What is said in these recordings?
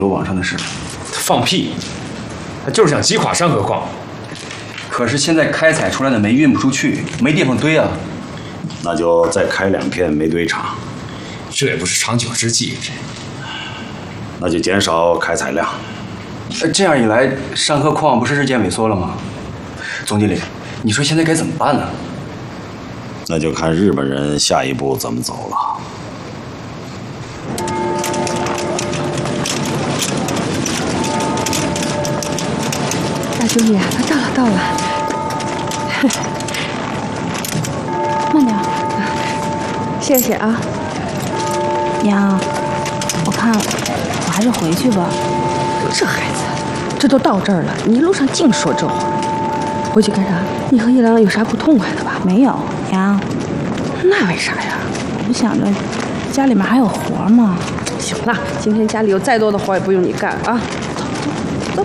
网上的视频。 放屁！他就是想击垮山河矿。 可是现在开采出来的煤运不出去，没地方堆啊。 那就再开2片煤堆场。 这也不是长久之计。 那就减少开采量。 这样一来，山河矿不是日渐萎缩了吗？总经理，你说现在该怎么办呢？ 那就看日本人下一步怎么走了。 大兄弟，到了。 慢点。 谢谢啊。 娘，我看我还是回去吧。 这孩子，这都到这儿了，你一路上净说这话。回去干啥？你和一郎有啥不痛快的吧？ 没有，娘。 那为啥呀？ 我不想着家里面还有活吗？ 行了，今天家里有再多的活也不用你干啊。走。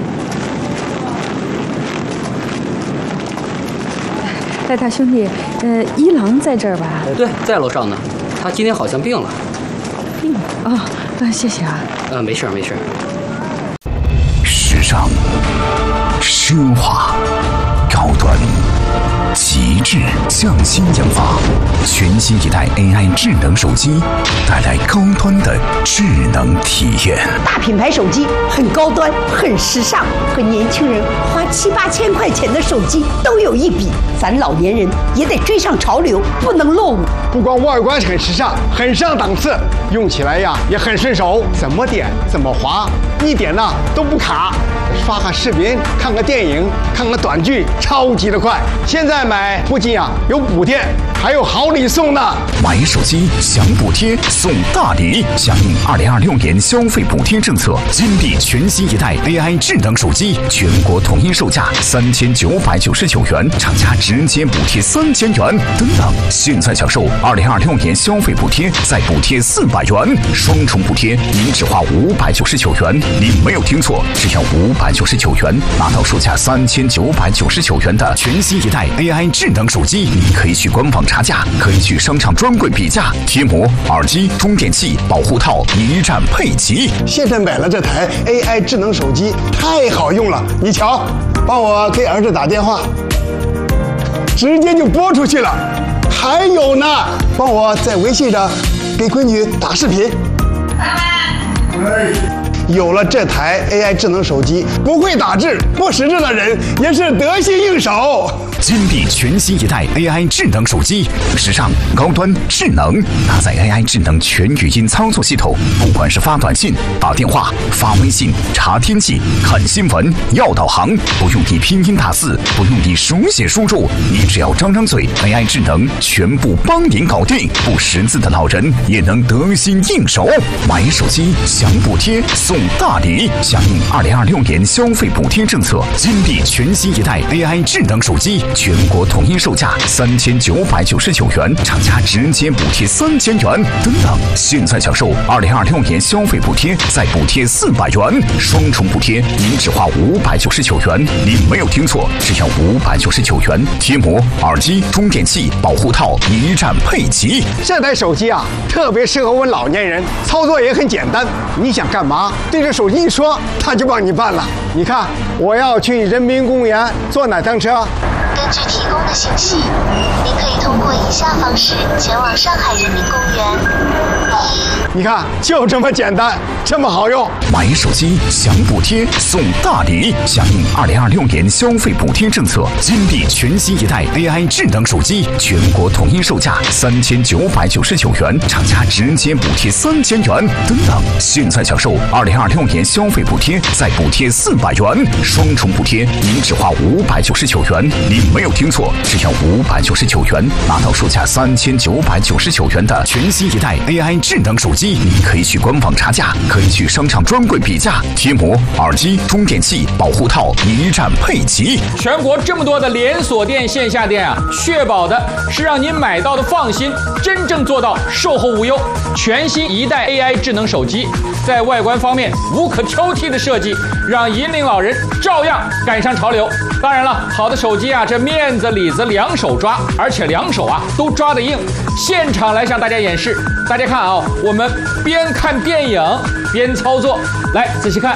哎，大兄弟，一郎在这儿吧？ 对，在楼上呢。他今天好像病了。 病了啊？谢谢啊。 没事。 时尚、奢华、高端、极致匠心研发，全新一代 AI 智能手机，带来高端的智能体验。 大品牌手机很高端、很时尚，和年轻人花7、8千块钱的手机都有一比。咱老年人也得追上潮流，不能落伍。 不光外观很时尚，很上档次，用起来呀也很顺手，怎么点怎么滑，一点呢都不卡。刷个视频、看个电影、看个短剧，超级的快。现在买不仅有补贴，还有好礼送呢。 买手机享补贴送大礼，响应2026年消费补贴政策，金地全新一代 AI 智能手机，全国统一售价3999元，厂家直接补贴3000元。等等，现在享受2026年消费补贴，再补贴400元，双重补贴，您只花599元。您没有听错，只要599元，拿到售价3999元的全新一代 AI 智能手机。你可以去官网查价，可以去商场专柜比价，贴膜、耳机、充电器、保护套一站配齐。 现在买了这台 AI 智能手机，太好用了。你瞧，帮我给儿子打电话，直接就拨出去了。还有呢，帮我在微信上给闺女打视频。有了这台 AI 智能手机，不会打字、不识字的人也是得心应手。 金地全新一代 AI 智能手机，时尚、高端、智能，搭载 AI 智能全语音操作系统，不管是发短信、打电话、发微信、查天气、看新闻、要导航，不用你拼音打字，不用你手写输入，你只要张张嘴 ，AI 智能全部帮您搞定。不识字的老人也能得心应手。买手机享补贴送大礼，响应2026年消费补贴政策，金地全新一代 AI 智能手机。全国统一售价3999元，厂家直接补贴3000元。等等，现在享受2026年消费补贴，再补贴400元，双重补贴，您只花599元。您没有听错，只要599元，贴膜、耳机、充电器、保护套一站配齐。 这台手机特别适合我们老年人，操作也很简单。你想干嘛，对着手机一说，它就帮你办了。你看，我要去人民公园坐哪趟车？ 根据提供的信息，您可以通过以下方式前往上海人民公园。 你看，就这么简单，这么好用。 买手机享补贴送大礼，响应2026年消费补贴政策，金地全新一代 AI 智能手机，全国统一售价3999元，厂家直接补贴3000元。等等，现在享受2026年消费补贴，再补贴400元，双重补贴，您只花599元。您没有听错，只要599元，拿到售价3999元的全新一代 AI 智能手机。你可以去官网查价，可以去商场专柜比价，贴膜、耳机、充电器、保护套一站配齐。 全国这么多的连锁店、线下店确保的是让您买到的放心，真正做到售后无忧。全新一代 AI 智能手机，在外观方面无可挑剔的设计，让引领老人照样赶上潮流。当然了，好的手机这面子里子两手抓，而且两手啊都抓得硬。现场来向大家演示，大家看啊，我们边看电影边操作，来仔细看。